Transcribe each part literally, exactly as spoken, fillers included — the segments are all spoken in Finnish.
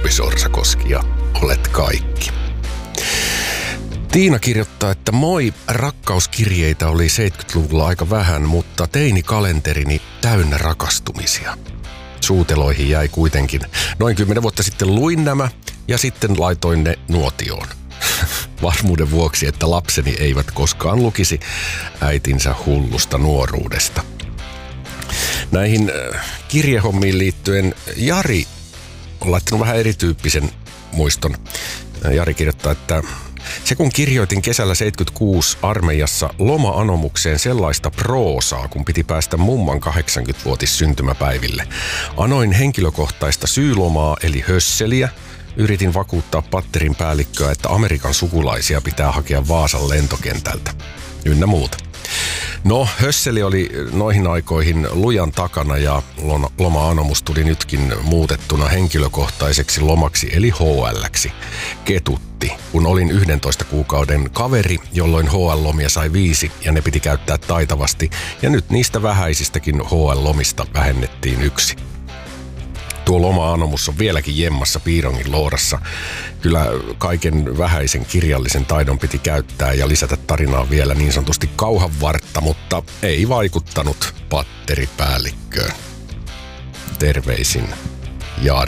Topi Sorsakoski ja olet kaikki. Tiina kirjoittaa, että moi, rakkauskirjeitä oli seitsemänkymmentäluvulla aika vähän, mutta teinikalenterini täynnä rakastumisia. Suuteloihin jäi kuitenkin. Noin kymmenen vuotta sitten luin nämä ja sitten laitoin ne nuotioon. Varmuuden vuoksi, että lapseni eivät koskaan lukisi äitinsä hullusta nuoruudesta. Näihin kirjehommiin liittyen Jari on laittanut vähän erityyppisen muiston. Jari kirjoittaa, että se kun kirjoitin kesällä seitsemänkymmentäkuusi armeijassa loma-anomukseen sellaista proosaa, kun piti päästä mumman kahdeksankymmenvuotis syntymäpäiville. Anoin henkilökohtaista syylomaa eli hösseliä. Yritin vakuuttaa patterin päällikköä, että Amerikan sukulaisia pitää hakea Vaasan lentokentältä. Ynnä muuta. No, hösseli oli noihin aikoihin lujan takana ja loma-anomus tuli nytkin muutettuna henkilökohtaiseksi lomaksi eli H L:ksi. Ketutti, kun olin yhdentoista kuukauden kaveri, jolloin H L-lomia sai viisi ja ne piti käyttää taitavasti ja nyt niistä vähäisistäkin H L-lomista vähennettiin yksi. Tuo loma-anomus on vieläkin jemmassa Piirongin loorassa. Kyllä kaiken vähäisen kirjallisen taidon piti käyttää ja lisätä tarinaan vielä niin sanotusti kauhanvartta, mutta ei vaikuttanut patteripäällikköön. Terveisin Jari.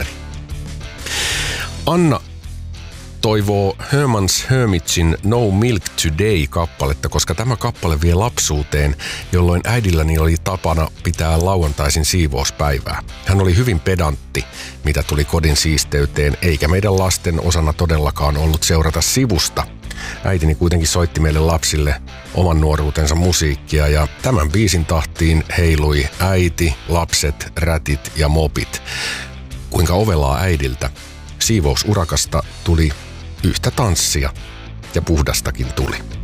Anna toivoo Herman's Hermitsin No Milk Today-kappaletta, koska tämä kappale vie lapsuuteen, jolloin äidilläni oli tapana pitää lauantaisin siivouspäivää. Hän oli hyvin pedantti, mitä tuli kodin siisteyteen, eikä meidän lasten osana todellakaan ollut seurata sivusta. Äitini kuitenkin soitti meille lapsille oman nuoruutensa musiikkia ja tämän biisin tahtiin heilui äiti, lapset, rätit ja mopit. Kuinka ovelaa äidiltä. Siivousurakasta tuli yhtä tanssia ja puhdastakin tuli.